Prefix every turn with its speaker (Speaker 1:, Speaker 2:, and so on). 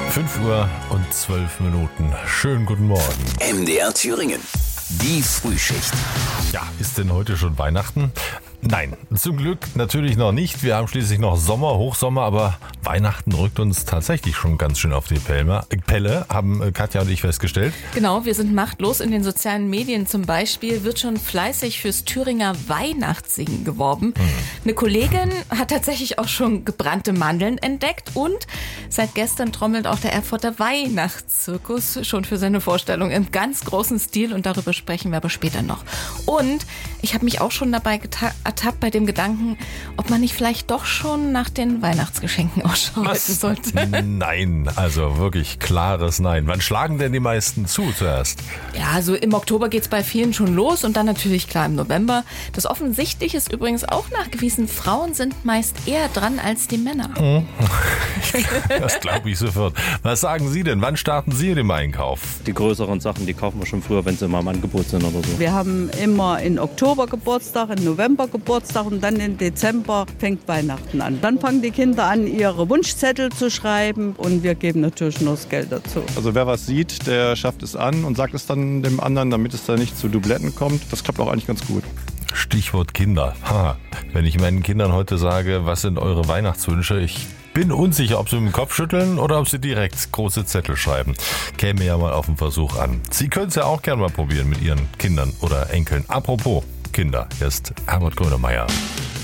Speaker 1: 5:12 Schönen guten Morgen.
Speaker 2: MDR Thüringen. Die Frühschicht.
Speaker 1: Ja, ist denn heute schon Weihnachten? Nein, zum Glück natürlich noch nicht. Wir haben schließlich noch Sommer, Hochsommer, aber Weihnachten rückt uns tatsächlich schon ganz schön auf die Pelle, haben Katja und ich festgestellt.
Speaker 3: Genau, wir sind machtlos. In den sozialen Medien zum Beispiel wird schon fleißig fürs Thüringer Weihnachtssingen geworben. Eine Kollegin hat tatsächlich auch schon gebrannte Mandeln entdeckt und seit gestern trommelt auch der Erfurter Weihnachtszirkus schon für seine Vorstellung im ganz großen Stil und darüber sprechen wir aber später noch. Und ich habe mich auch schon dabei ertappt bei dem Gedanken, ob man nicht vielleicht doch schon nach den Weihnachtsgeschenken Ausschau halten sollte.
Speaker 1: Nein, also wirklich klares Nein. Wann schlagen denn die meisten zu zuerst?
Speaker 3: Ja, also im Oktober geht's bei vielen schon los und dann natürlich klar im November. Das Offensichtliche ist übrigens auch nachgewiesen, Frauen sind meist eher dran als die Männer.
Speaker 1: Das glaube ich sofort. Was sagen Sie denn? Wann starten Sie mit dem Einkauf?
Speaker 4: Die größeren Sachen, die kaufen wir schon früher, wenn sie mal im Angebot sind oder so.
Speaker 5: Wir haben immer im Oktober Geburtstag, im November Geburtstag und dann im Dezember fängt Weihnachten an. Dann fangen die Kinder an, ihre Wunschzettel zu schreiben und wir geben natürlich nur das Geld dazu.
Speaker 6: Also wer was sieht, der schafft es an und sagt es dann dem anderen, damit es da nicht zu Dubletten kommt. Das klappt auch eigentlich ganz gut.
Speaker 1: Stichwort Kinder. Wenn ich meinen Kindern heute sage, was sind eure Weihnachtswünsche, ich bin unsicher, ob sie mit dem Kopf schütteln oder ob sie direkt große Zettel schreiben. Käme ja mal auf den Versuch an. Sie können es ja auch gerne mal probieren mit Ihren Kindern oder Enkeln. Apropos Kinder, hier ist Herbert Grönemeyer.